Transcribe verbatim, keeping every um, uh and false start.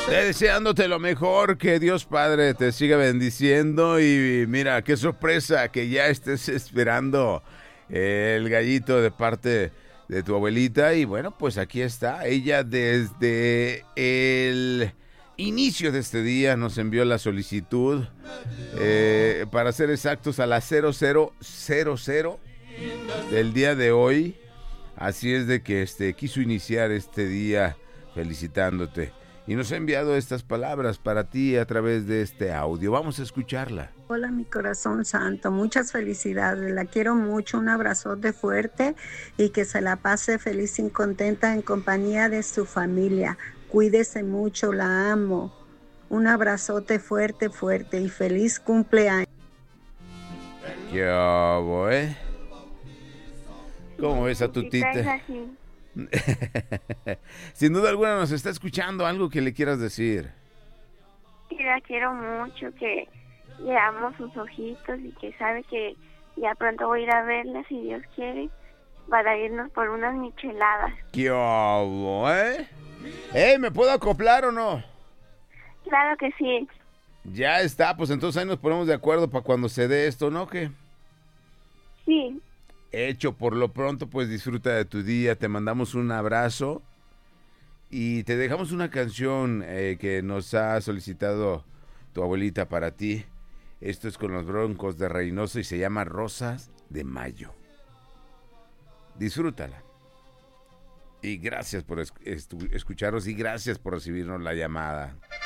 Eh, deseándote lo mejor, que Dios Padre te siga bendiciendo y mira, qué sorpresa que ya estés esperando el gallito de parte de tu abuelita y bueno, pues aquí está, ella desde el inicio de este día nos envió la solicitud, eh, para ser exactos a las cero cero cero cero del día de hoy, así es de que este quiso iniciar este día felicitándote. Y nos ha enviado estas palabras para ti a través de este audio. Vamos a escucharla. Hola, mi corazón santo. Muchas felicidades. La quiero mucho. Un abrazote fuerte y que se la pase feliz y contenta en compañía de su familia. Cuídese mucho. La amo. Un abrazote fuerte, fuerte y feliz cumpleaños. ¿Qué hago, eh? ¿Cómo ves a tu tita? Sin duda alguna nos está escuchando. Algo que le quieras decir. Que la quiero mucho, que le amo sus ojitos y que sabe que ya pronto voy a ir a verla, si Dios quiere, para irnos por unas micheladas. ¿Qué hago, eh? ¿Eh? ¿Me puedo acoplar o no? Claro que sí. Ya está, pues entonces ahí nos ponemos de acuerdo para cuando se dé esto, ¿no? ¿Qué? Sí. Hecho, por lo pronto, pues disfruta de tu día, te mandamos un abrazo y te dejamos una canción eh, que nos ha solicitado tu abuelita para ti. Esto es con los Broncos de Reynosa y se llama Rosas de Mayo. Disfrútala. Y gracias por es- escucharnos y gracias por recibirnos la llamada.